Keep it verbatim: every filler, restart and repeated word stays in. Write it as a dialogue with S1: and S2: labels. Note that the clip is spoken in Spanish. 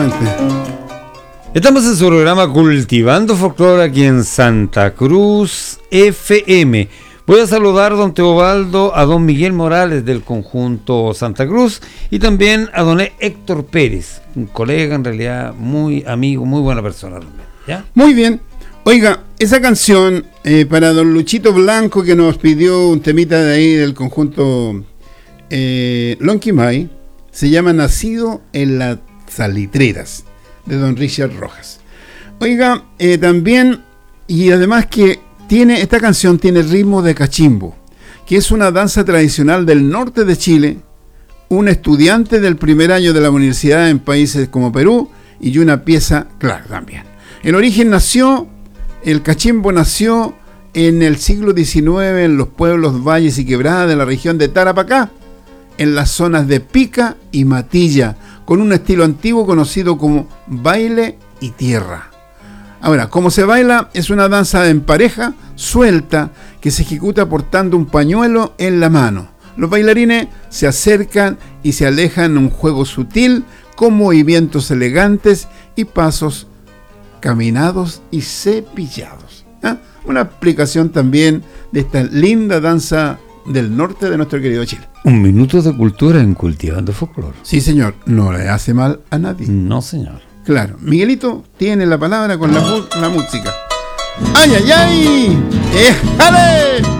S1: Estamos en su programa Cultivando Folclore aquí en Santa Cruz F M. Voy a saludar a don Teobaldo, a don Miguel Morales del conjunto Santa Cruz y también a don Héctor Pérez, un colega en realidad muy amigo, muy buena persona también. ¿Ya?
S2: Muy bien. Oiga, esa canción eh, para don Luchito Blanco, que nos pidió un temita de ahí del conjunto eh, Lonquimay, se llama Nacido en las Salitreras, de don Richard Rojas. Oiga, eh, también, y además que tiene esta canción tiene ritmo de cachimbo, que es una danza tradicional del norte de Chile, un estudiante del primer año de la universidad en países como Perú, y una pieza clara también. El origen nació, el cachimbo nació en el siglo diecinueve en los pueblos, valles y quebradas de la región de Tarapacá, en las zonas de Pica y Matilla, con un estilo antiguo conocido como baile y tierra. Ahora, cómo se baila es una danza en pareja, suelta, que se ejecuta portando un pañuelo en la mano. Los bailarines se acercan y se alejan en un juego sutil, con movimientos elegantes y pasos caminados y cepillados. ¿Ah? Una explicación también de esta linda danza del norte de nuestro querido Chile.
S1: Un minuto de cultura en Cultivando Folclore.
S2: Sí, señor, no le hace mal a nadie.
S1: No, señor.
S2: Claro, Miguelito tiene la palabra con la, la música. ¡Ay, ay, ay! ¡Éjale!